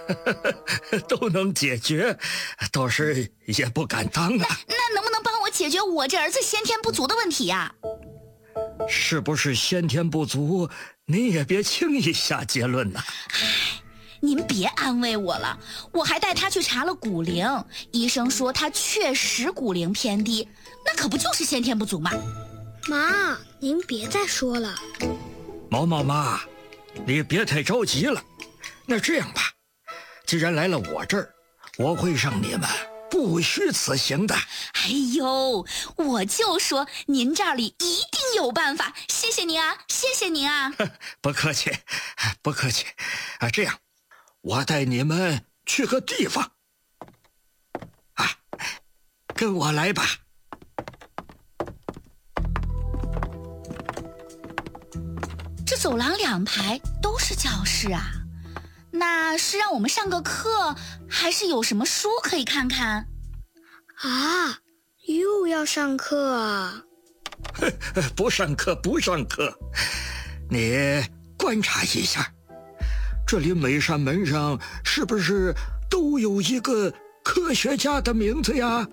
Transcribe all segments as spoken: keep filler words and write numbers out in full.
都能解决，倒是也不敢当啊。 那那能不能帮我解决我这儿子先天不足的问题呀、 啊？是不是先天不足，你也别轻易下结论呐、啊。 唉，您别安慰我了，我还带他去查了骨龄，医生说他确实骨龄偏低，那可不就是先天不足吗？ 妈，您别再说了。 毛毛妈，你别太着急了。那这样吧，既然来了我这儿，我会让你们不虚此行的。 哎呦，我就说您这里一定有办法，谢谢您啊，谢谢您啊。 不客气，不客气。啊，这样，我带你们去个地方。啊，跟我来吧。 这走廊两排都是教室啊，那是让我们上个课，还是有什么书可以看看？ 啊，又要上课啊？ 不上课，不上课。你观察一下，这里每扇门上是不是都有一个科学家的名字呀？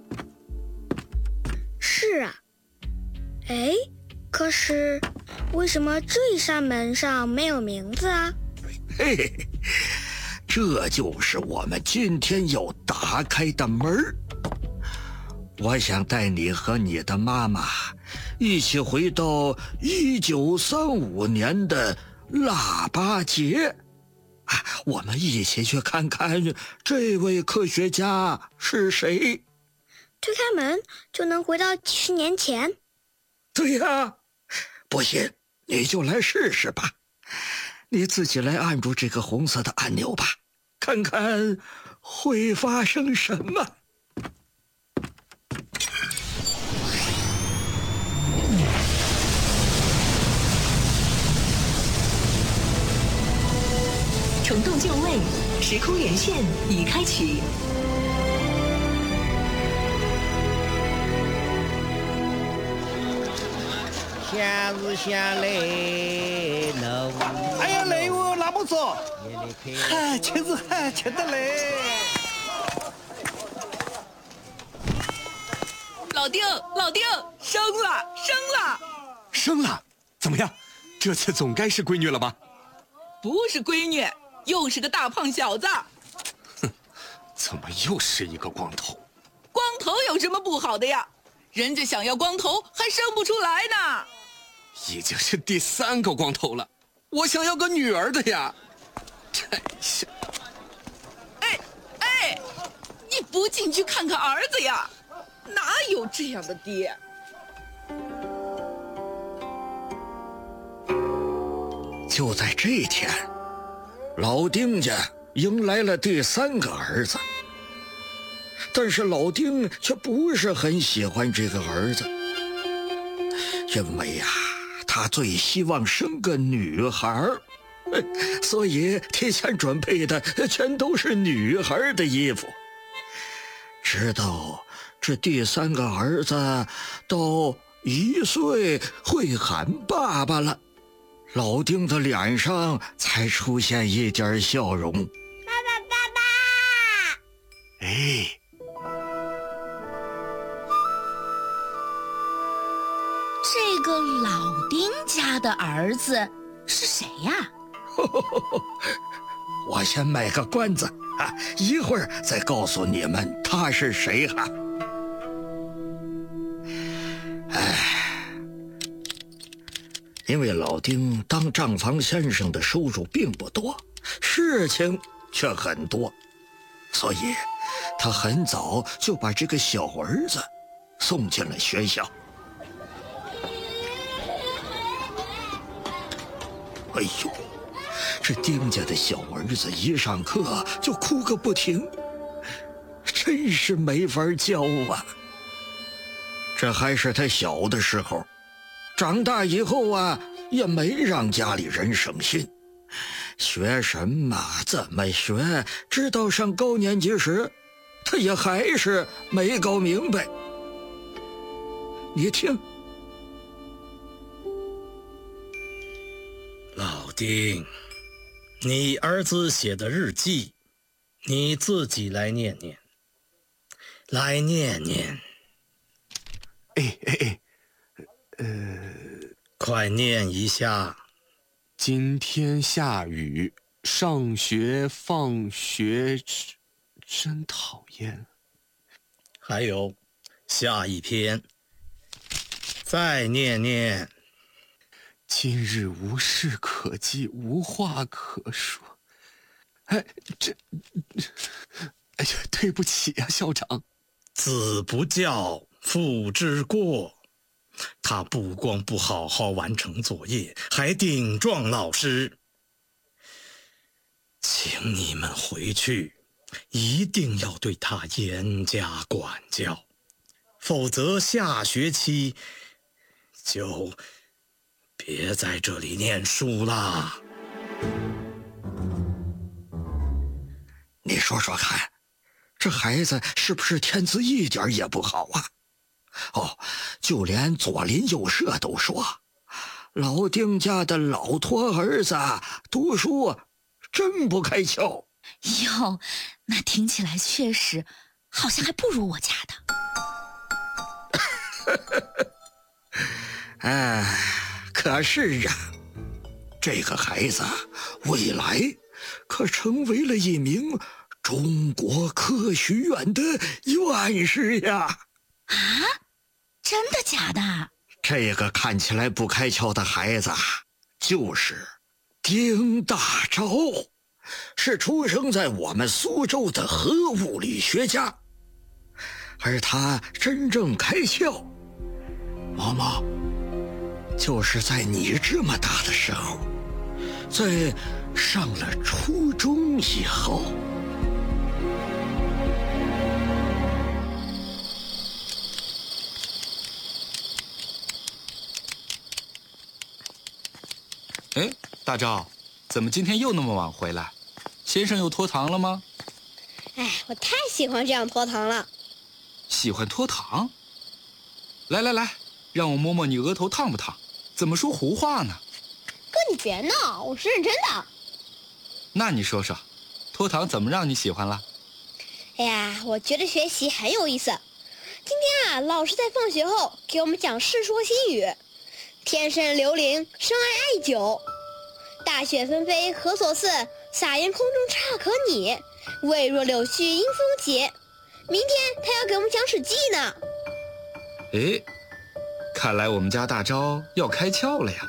是啊。哎，可是为什么这一扇门上没有名字啊？ 嘿嘿，这就是我们今天要打开的门儿。我想带你和你的妈妈一起回到一九三五年的腊八节，啊，我们一起去看看这位科学家是谁。 推开门就能回到几十年前？ 对呀，不信你就来试试吧。你自己来按住这个红色的按钮吧，看看会发生什么。 虫洞就位，时空连线已开启。 闲日闲累能。 哎呀，累哦，那么说，嗨，确实还确得累。 老丁，老丁，生了，生了， 生了，怎么样？这次总该是闺女了吧？ 不是闺女，又是个大胖小子。 哼，怎么又是一个光头？ 光头有什么不好的呀？人家想要光头还生不出来呢。 已经是第三个光头了，我想要个女儿的呀。真是。 哎哎，你不进去看看儿子呀？哪有这样的爹？ 就在这一天，老丁家迎来了第三个儿子，但是老丁却不是很喜欢这个儿子，因为呀、啊，他最希望生个女孩，所以提前准备的全都是女孩的衣服。直到这第三个儿子到一岁会喊爸爸了，老丁的脸上才出现一点笑容。爸爸，爸爸！ 哎， 这个老丁家的儿子是谁呀？ 我先卖个关子啊，一会儿再告诉你们他是谁哈、啊。哎，因为老丁当账房先生的收入并不多，事情却很多，所以他很早就把这个小儿子送进了学校。哎呦，这丁家的小儿子一上课就哭个不停，真是没法教啊。这还是他小的时候，长大以后啊，也没让家里人省心，学什么怎么学，直到上高年级时，他也还是没搞明白。你听， 老丁，你儿子写的日记你自己来念念，来念念。 哎哎哎，呃， 快念一下。 今天下雨，上学放学真讨厌。 还有，下一篇，再念念。 今日无事可记，无话可说。哎，这，哎呀，对不起呀、啊，校长。 子不教，父之过。他不光不好好完成作业，还顶撞老师。请你们回去，一定要对他严加管教，否则下学期就别在这里念书啦。 你说说看，这孩子是不是天资一点也不好啊？哦，就连左邻右舍都说，老丁家的老托儿子读书真不开窍。 哟，那听起来确实好像还不如我家的。哎，可是啊，这个孩子未来可成为了一名中国科学院的院士呀！ 啊，真的假的？ 这个看起来不开窍的孩子就是丁大钊，是出生在我们苏州的核物理学家。而他真正开窍，毛毛，就是在你这么大的时候，在上了初中以后。 哎，大钊，怎么今天又那么晚回来？先生又拖堂了吗？ 哎，我太喜欢这样拖堂了。 喜欢拖堂？来来来，让我摸摸你额头烫不烫？怎么说胡话呢？ 哥，你别闹，我是认真的。 那你说说，拖堂怎么让你喜欢了？ 哎呀，我觉得学习很有意思。今天啊，老师在放学后给我们讲《世说新语》。天生流灵，生而爱酒。大雪纷飞何所似？洒烟空中差可拟。未若柳絮因风结。明天他要给我们讲《史记》呢。 哎，看来我们家大钊要开窍了呀。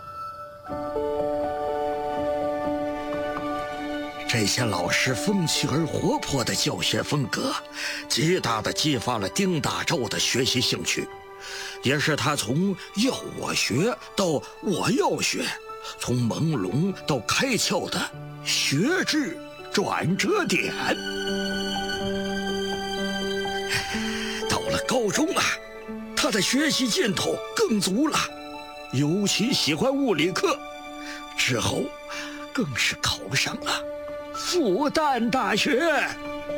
这些老师风趣而活泼的教学风格，极大地激发了丁大钊的学习兴趣。也是他从要我学到我要学，从朦胧到开窍的学制转折点。到了高中啊，他的学习劲头更足了，尤其喜欢物理课，之后更是考上了复旦大学。 啊，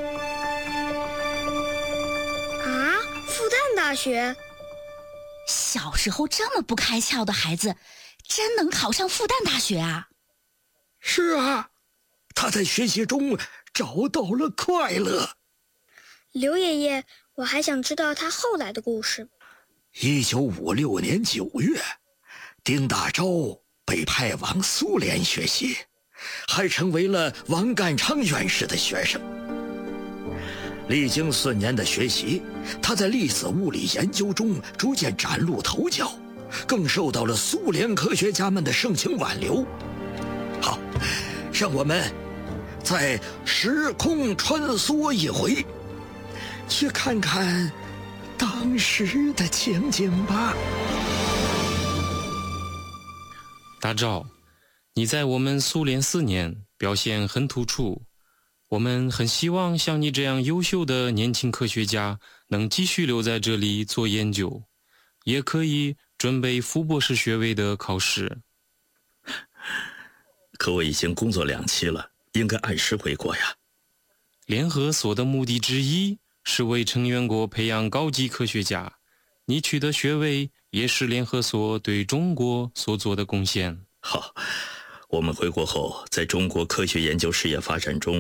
复旦大学？ 小时候这么不开窍的孩子，真能考上复旦大学啊？ 是啊，他在学习中找到了快乐。 刘爷爷，我还想知道他后来的故事。 一九五六年九月，丁大钊被派往苏联学习，还成为了王淦昌院士的学生。历经四年的学习，他在粒子物理研究中逐渐崭露头角，更受到了苏联科学家们的盛情挽留。好，让我们再时空穿梭一回，去看看当时的情景吧。 大钊，你在我们苏联四年表现很突出，我们很希望像你这样优秀的年轻科学家能继续留在这里做研究，也可以准备副博士学位的考试。 可我已经工作两期了，应该按时回国呀。 联合所的目的之一是为成员国培养高级科学家，你取得学位也是联合所对中国所做的贡献。 好，我们回国后在中国科学研究事业发展中